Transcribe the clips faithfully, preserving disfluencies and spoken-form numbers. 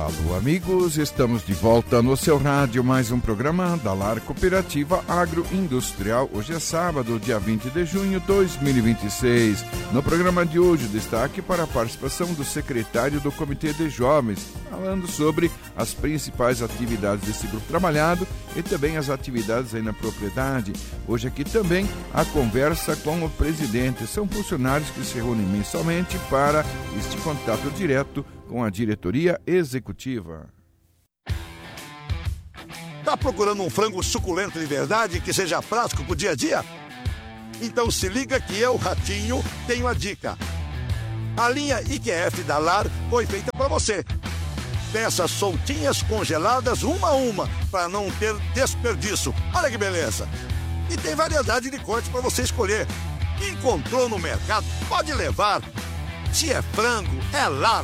Alô, amigos, estamos de volta no seu rádio, mais um programa da Lar Cooperativa Agroindustrial. Hoje é sábado, dia vinte de junho de dois mil e vinte e seis. No programa de hoje, destaque para a participação do secretário do Comitê de Jovens, falando sobre as principais atividades desse grupo trabalhado e também as atividades aí na propriedade. Hoje aqui também a conversa com o presidente. São funcionários que se reúnem mensalmente para este contato direto com a diretoria executiva. Tá procurando um frango suculento de verdade que seja prático pro dia a dia? Então se liga que eu, Ratinho, tenho a dica. A linha I Q F da Lar foi feita para você. Peças soltinhas congeladas uma a uma, para não ter desperdício. Olha que beleza! E tem variedade de cortes para você escolher. Encontrou no mercado? Pode levar. Se é frango, é Lar.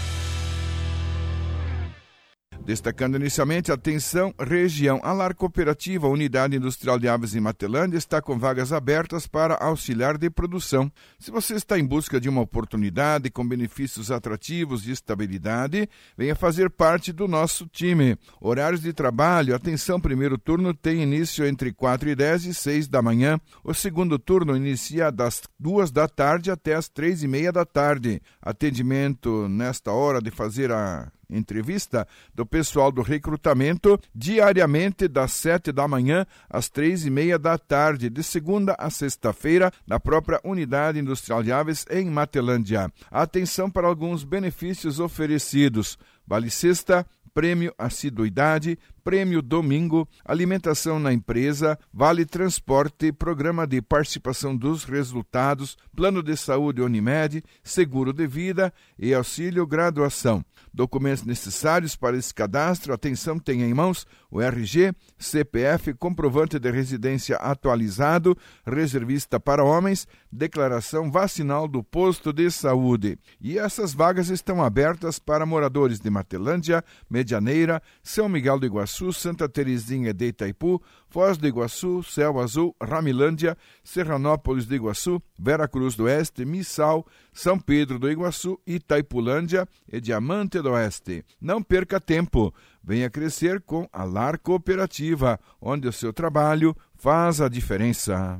Destacando inicialmente, atenção, região. A Lar Cooperativa, Unidade Industrial de Aves em Matelândia, está com vagas abertas para auxiliar de produção. Se você está em busca de uma oportunidade com benefícios atrativos e estabilidade, venha fazer parte do nosso time. Horários de trabalho, atenção, primeiro turno tem início entre quatro e dez e seis da manhã. O segundo turno inicia das duas da tarde até as três e meia da tarde. Atendimento nesta hora de fazer a entrevista do pessoal do recrutamento diariamente das sete da manhã às três e meia da tarde, de segunda a sexta-feira, na própria Unidade Industrial de Aves em Matelândia. Atenção para alguns benefícios oferecidos: vale sexta, prêmio assiduidade, prêmio domingo, alimentação na empresa, vale transporte, programa de participação dos resultados, plano de saúde Unimed, seguro de vida e auxílio graduação. Documentos necessários para esse cadastro, atenção, tenha em mãos o R G, C P F, comprovante de residência atualizado, reservista para homens, declaração vacinal do posto de saúde. E essas vagas estão abertas para moradores de Matelândia, Medianeira, São Miguel do Iguaçu, Santa Terezinha de Itaipu, Foz do Iguaçu, Céu Azul, Ramilândia, Serranópolis do Iguaçu, Vera Cruz do Oeste, Missal, São Pedro do Iguaçu, Itaipulândia e Diamante do Oeste. Não perca tempo, venha crescer com a Lar Cooperativa, onde o seu trabalho faz a diferença.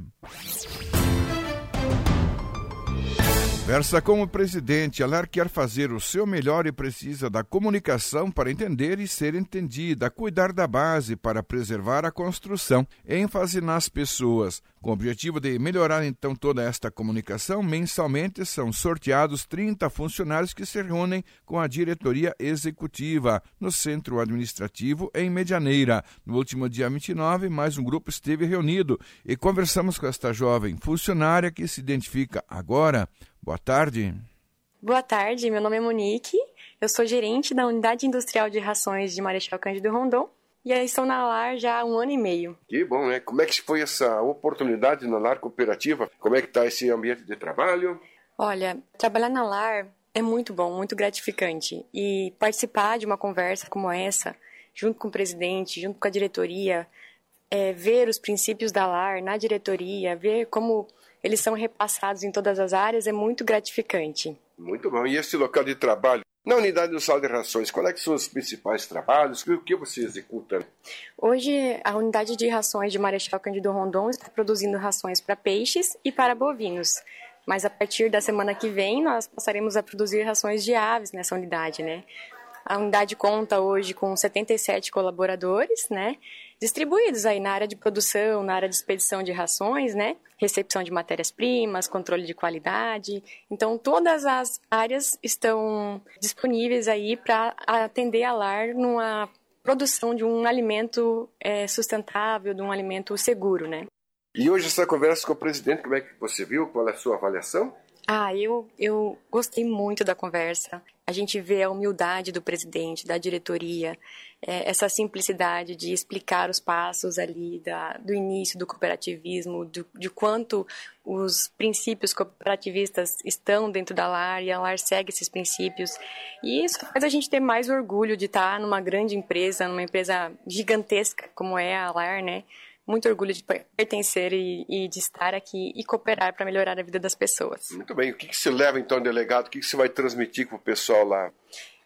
Conversa com o presidente. A Lar quer fazer o seu melhor e precisa da comunicação para entender e ser entendida, cuidar da base para preservar a construção, ênfase nas pessoas. Com o objetivo de melhorar então toda esta comunicação, mensalmente são sorteados trinta funcionários que se reúnem com a diretoria executiva no centro administrativo em Medianeira. No último dia vinte e nove, mais um grupo esteve reunido e conversamos com esta jovem funcionária que se identifica agora. Boa tarde. Boa tarde, meu nome é Monique, eu sou gerente da Unidade Industrial de Rações de Marechal Cândido Rondon e estou na Lar já há um ano e meio. Que bom, né? Como é que foi essa oportunidade na Lar Cooperativa? Como é que está esse ambiente de trabalho? Olha, trabalhar na Lar é muito bom, muito gratificante e participar de uma conversa como essa, junto com o presidente, junto com a diretoria, é, ver os princípios da Lar na diretoria, ver como eles são repassados em todas as áreas, é muito gratificante. Muito bom. E esse local de trabalho? Na Unidade Industrial de Rações, quais é são os principais trabalhos? O que você executa? Hoje, a Unidade de Rações de Marechal Cândido Rondon está produzindo rações para peixes e para bovinos. Mas a partir da semana que vem, nós passaremos a produzir rações de aves nessa unidade, né? A unidade conta hoje com setenta e sete colaboradores, né? Distribuídos aí na área de produção, na área de expedição de rações, né? Recepção de matérias-primas, controle de qualidade. Então, todas as áreas estão disponíveis aí para atender a Lar numa produção de um alimento é, sustentável, de um alimento seguro, né? E hoje essa conversa com o presidente, como é que você viu? Qual é a sua avaliação? Ah, eu, eu gostei muito da conversa. A gente vê a humildade do presidente, da diretoria, é, essa simplicidade de explicar os passos ali da, do início do cooperativismo, de, de quanto os princípios cooperativistas estão dentro da Lar e a Lar segue esses princípios. E isso faz a gente ter mais orgulho de estar numa grande empresa, numa empresa gigantesca como é a Lar, né? Muito orgulho de pertencer e, e de estar aqui e cooperar para melhorar a vida das pessoas. Muito bem. O que, que você leva, então, delegado? O que, que você vai transmitir para o pessoal lá?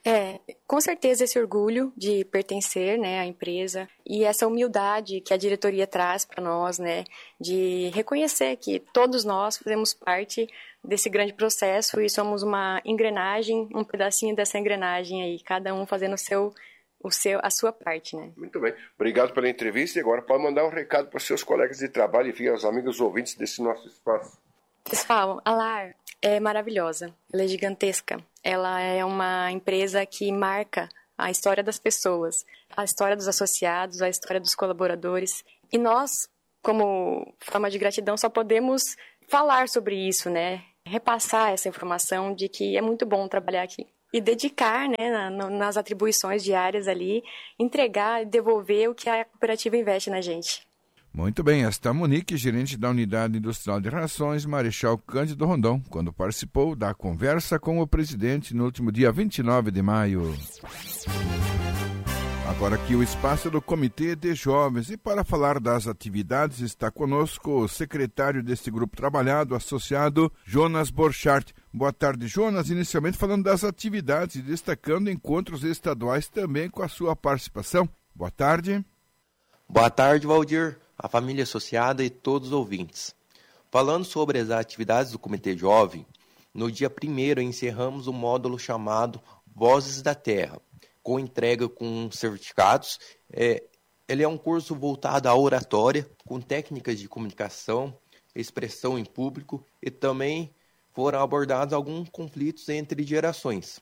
É, com certeza esse orgulho de pertencer, né, à empresa e essa humildade que a diretoria traz para nós, né, de reconhecer que todos nós fazemos parte desse grande processo e somos uma engrenagem, um pedacinho dessa engrenagem aí, cada um fazendo o seu, o seu, a sua parte, né. Muito bem. Obrigado pela entrevista e agora pode mandar um recado para os seus colegas de trabalho e, enfim, aos amigos ouvintes desse nosso espaço. Pessoal, a Lar é maravilhosa, ela é gigantesca, ela é uma empresa que marca a história das pessoas, a história dos associados, a história dos colaboradores, e nós, como forma de gratidão, só podemos falar sobre isso, né? Repassar essa informação de que é muito bom trabalhar aqui. E dedicar, né, nas atribuições diárias ali, entregar e devolver o que a cooperativa investe na gente. Muito bem, esta é a Monique, gerente da Unidade Industrial de Rações, Marechal Cândido Rondon, quando participou da conversa com o presidente no último dia vinte e nove de maio. Agora aqui o espaço do Comitê de Jovens, e para falar das atividades está conosco o secretário deste grupo trabalhado, associado Jonas Borchardt. Boa tarde, Jonas. Inicialmente falando das atividades e destacando encontros estaduais também com a sua participação. Boa tarde. Boa tarde, Valdir, a família associada e todos os ouvintes. Falando sobre as atividades do Comitê Jovem, no dia primeiro encerramos o módulo chamado Vozes da Terra, com entrega com certificados. É, ele é um curso voltado à oratória, com técnicas de comunicação, expressão em público, e também foram abordados alguns conflitos entre gerações.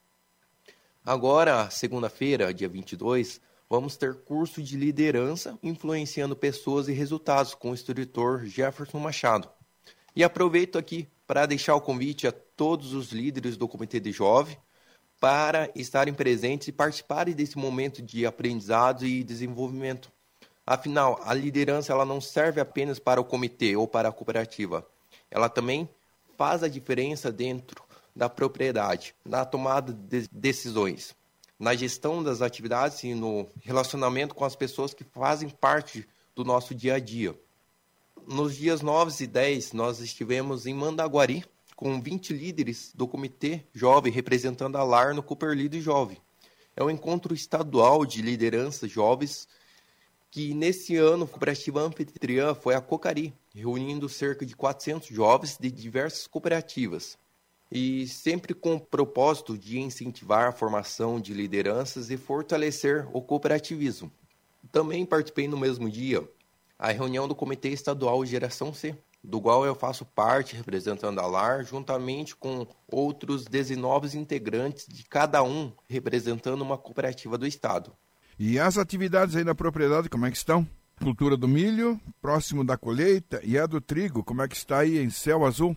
Agora, segunda-feira, dia vinte e dois, vamos ter curso de liderança influenciando pessoas e resultados com o instrutor Jefferson Machado. E aproveito aqui para deixar o convite a todos os líderes do Comitê de Jovem para estarem presentes e participarem desse momento de aprendizado e desenvolvimento. Afinal, a liderança ela não serve apenas para o comitê ou para a cooperativa. Ela também faz a diferença dentro da propriedade, na tomada de decisões, na gestão das atividades e no relacionamento com as pessoas que fazem parte do nosso dia a dia. Nos dias nove e dez, nós estivemos em Mandaguari, com vinte líderes do Comitê Jovem representando a Lar no Cooper Líder Jovem. É um encontro estadual de lideranças jovens que, nesse ano, a cooperativa anfitriã foi a Cocari, reunindo cerca de quatrocentos jovens de diversas cooperativas. E sempre com o propósito de incentivar a formação de lideranças e fortalecer o cooperativismo. Também participei no mesmo dia a reunião do Comitê Estadual Geração C, do qual eu faço parte representando a Lar, juntamente com outros dezenove integrantes de cada um representando uma cooperativa do Estado. E as atividades aí na propriedade, como é que estão? Cultura do milho, próximo da colheita, e a do trigo, como é que está aí em Céu Azul?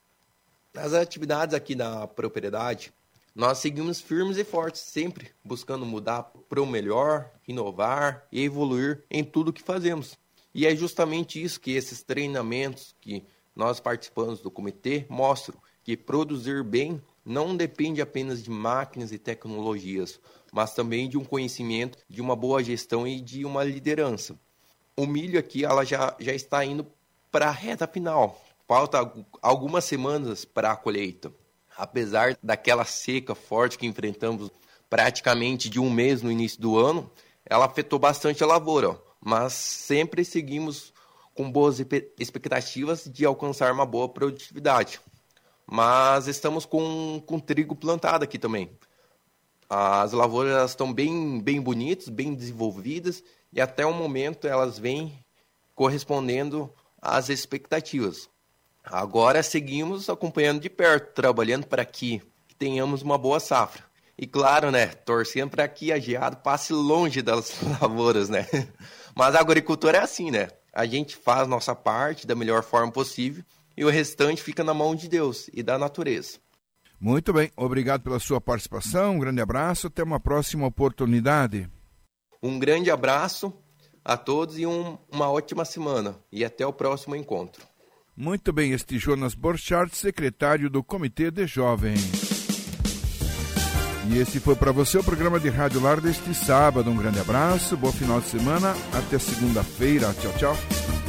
Nas atividades aqui na propriedade, nós seguimos firmes e fortes, sempre buscando mudar para o melhor, inovar e evoluir em tudo que fazemos. E é justamente isso que esses treinamentos que nós participamos do comitê mostram, que produzir bem não depende apenas de máquinas e tecnologias, mas também de um conhecimento, de uma boa gestão e de uma liderança. O milho aqui ela já, já está indo para a reta final. Falta algumas semanas para a colheita. Apesar daquela seca forte que enfrentamos praticamente de um mês no início do ano, ela afetou bastante a lavoura, mas sempre seguimos com boas expectativas de alcançar uma boa produtividade. Mas estamos com, com trigo plantado aqui também. As lavouras estão bem, bem bonitas, bem desenvolvidas, e até o momento elas vêm correspondendo às expectativas. Agora seguimos acompanhando de perto, trabalhando para que tenhamos uma boa safra. E claro, né, torcendo para que a geada passe longe das lavouras, né? Mas a agricultura é assim, né? A gente faz nossa parte da melhor forma possível e o restante fica na mão de Deus e da natureza. Muito bem, obrigado pela sua participação, um grande abraço, até uma próxima oportunidade. Um grande abraço a todos e um, uma ótima semana e até o próximo encontro. Muito bem, este Jonas Borchardt, secretário do Comitê de Jovens. E esse foi para você o programa de Rádio Lar deste sábado. Um grande abraço, bom final de semana, até segunda-feira. Tchau, tchau.